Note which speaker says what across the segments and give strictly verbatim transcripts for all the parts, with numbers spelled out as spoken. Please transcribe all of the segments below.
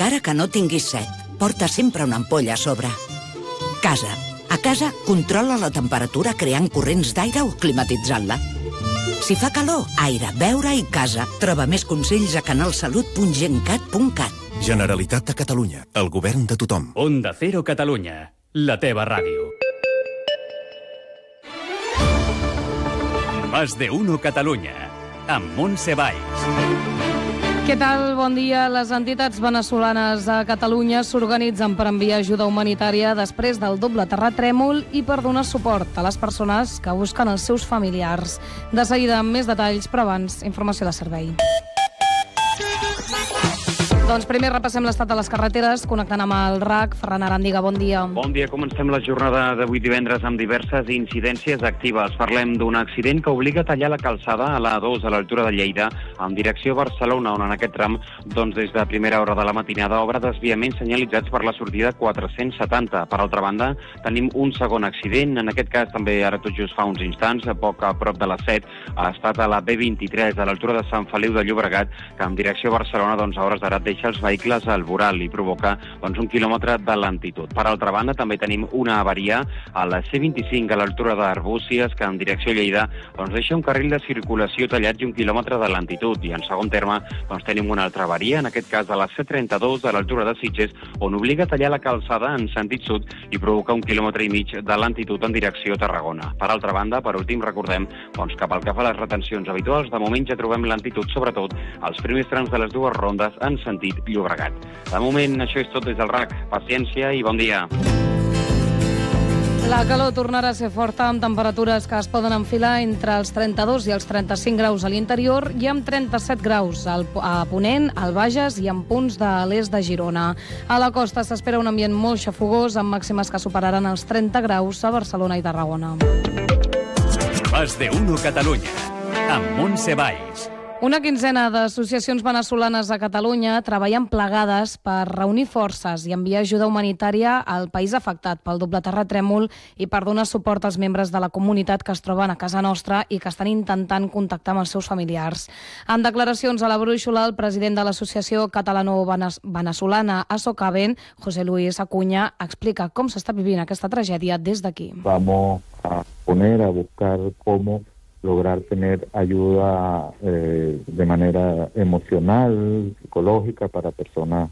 Speaker 1: encara que no tinguis set. Porta sempre una ampolla a sobre. Casa. A casa, controla la temperatura creant corrents d'aire o climatitzant-la. Si fa calor, aire, beure i casa. Troba més consells a canalsalut punt gencat punt cat.
Speaker 2: Generalitat de Catalunya. El govern de tothom.
Speaker 3: Onda Cero Catalunya. La teva ràdio. Más de uno Catalunya. Amb Montse Valls.
Speaker 4: Què tal? Bon dia. Les entitats veneçolanes a Catalunya s'organitzen per enviar ajuda humanitària després del doble terratrèmol i per donar suport a les persones que busquen els seus familiars. De seguida, amb més detalls, però abans, informació de servei. Doncs primer repassem l'estat de les carreteres, connectant amb el R A C. Ferran Arandiga, bon dia.
Speaker 5: Bon dia. Comencem la jornada d'avui divendres amb diverses incidències actives. Parlem d'un accident que obliga a tallar la calçada a l'A dos a l'altura de Lleida en direcció a Barcelona, on en aquest tram, doncs des de primera hora de la matinada, obre desviaments senyalitzats per la sortida quatre-cents setanta. Per altra banda, tenim un segon accident. En aquest cas, també ara tot just fa uns instants, a poc a prop de les set, ha estat a la B vint-i-tres, a l'altura de Sant Feliu de Llobregat, que en direcció a Barcelona, doncs a hores d'ara deixa els vehicles al voral i provoca doncs, un quilòmetre de lentitud. Per altra banda, també tenim una avaria a la C vint-i-cinc, a l'altura d'Arbúcies, que en direcció a Lleida doncs, deixa un carril de circulació tallat i un quilòmetre de lentitud. I en segon terme doncs, tenim una altra avaria, en aquest cas a la C trenta-dos, a l'altura de Sitges, on obliga a tallar la calçada en sentit sud i provoca un quilòmetre i mig de lentitud en direcció a Tarragona. Per altra banda, per últim, recordem doncs, que pel que fa a les retencions habituals, de moment ja trobem lentitud, sobretot als primers trams de les dues rondes en sentit Llobregat. De moment, això és tot des del R A C. Paciència i bon dia.
Speaker 4: La calor tornarà a ser forta, amb temperatures que es poden enfilar entre els trenta-dos i els trenta-cinc graus a l'interior i amb trenta-set graus al, a Ponent, al Bages i en punts de l'est de Girona. A la costa s'espera un ambient molt xafogós, amb màximes que superaran els trenta graus a Barcelona i Tarragona.
Speaker 3: Más de uno Catalunya. Amb Montse Valls.
Speaker 4: Una quinzena d'associacions veneçolanes a Catalunya treballen plegades per reunir forces i enviar ajuda humanitària al país afectat pel doble terratrèmol i per donar suport als membres de la comunitat que es troben a casa nostra i que estan intentant contactar amb els seus familiars. En declaracions a la brúixola, el president de l'Associació Catalano-Veneçolana a Socaven, José Luis Acuña, explica com s'està vivint aquesta tragèdia des d'aquí.
Speaker 6: Vamos a poner a buscar cómo lograr tener ayuda eh, de manera emocional, psicológica para personas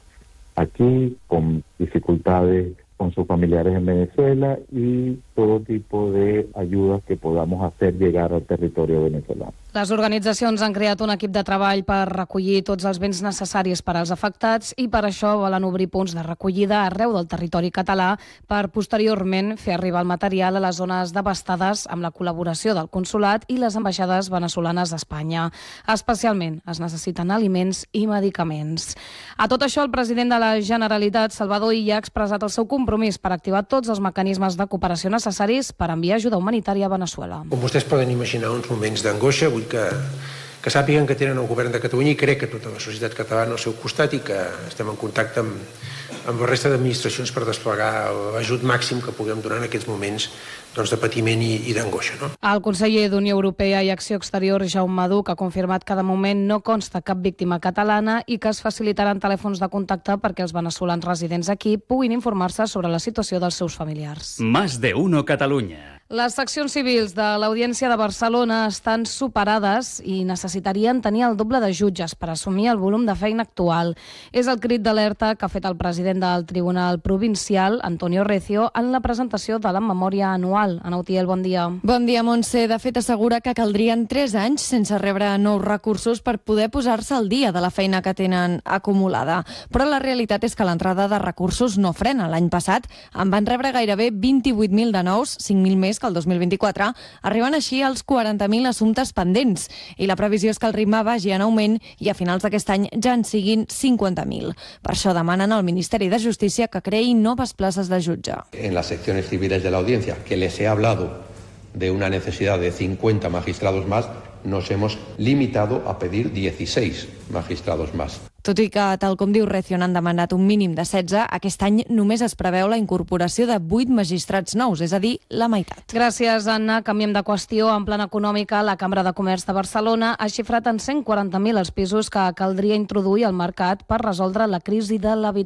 Speaker 6: aquí con dificultades con sus familiares en Venezuela y todo tipo de ayudas que podamos hacer llegar al territorio venezolano.
Speaker 4: Les organitzacions han creat un equip de treball per recollir tots els béns necessaris per als afectats i per això volen obrir punts de recollida arreu del territori català per posteriorment fer arribar el material a les zones devastades amb la col·laboració del Consolat i les ambaixades veneçolanes a Espanya. Especialment es necessiten aliments i medicaments. A tot això, el president de la Generalitat, Salvador Illa, ha expressat el seu compromís per activar tots els mecanismes de cooperació necessaris per enviar ajuda humanitària a Veneçuela.
Speaker 7: Com vostès poden imaginar, uns moments d'angoixa, vull que, que sàpiguen que tenen el govern de Catalunya i crec que tota la societat catalana al seu costat i que estem en contacte amb, amb la resta d'administracions per desplegar l'ajut màxim que puguem donar en aquests moments doncs, de patiment i, i d'angoixa. No?
Speaker 4: El conseller d'Unió Europea i Acció Exterior, Jaume Duc, ha confirmat que de moment no consta cap víctima catalana i que es facilitaran telèfons de contacte perquè els veneçolans residents aquí puguin informar-se sobre la situació dels seus familiars.
Speaker 3: Más de uno Catalunya.
Speaker 4: Les seccions civils de l'Audiència de Barcelona estan superades i necessitarien tenir el doble de jutges per assumir el volum de feina actual. És el crit d'alerta que ha fet el president del Tribunal Provincial, Antonio Recio, en la presentació de la memòria anual. Ana Utiel, bon dia.
Speaker 8: Bon dia, Montse. De fet, assegura que caldrien tres anys sense rebre nous recursos per poder posar-se al dia de la feina que tenen acumulada. Però la realitat és que l'entrada de recursos no frena. L'any passat en van rebre gairebé vint-i-vuit mil de nous, cinc mil més que el dos mil vint-i-quatre, arriben així als quaranta mil assumptes pendents. I la previsió és que el ritme vagi en augment i a finals d'aquest any ja en siguin cinquanta mil. Per això demanen al Ministeri de Justícia que creï noves places de jutge.
Speaker 9: En las secciones civiles de la audiencia, que les he hablado de una necesidad de cincuenta magistrados más, nos hemos limitado a pedir dieciséis magistrados más.
Speaker 8: Tot i que, tal com diu Recio, n'han demanat un mínim de setze, aquest any només es preveu la incorporació de vuit magistrats nous, és a dir, la meitat.
Speaker 4: Gràcies, Anna. Canviem de qüestió. En plana econòmica, la Cambra de Comerç de Barcelona ha xifrat en cent quaranta mil els pisos que caldria introduir al mercat per resoldre la crisi de l'habitatge.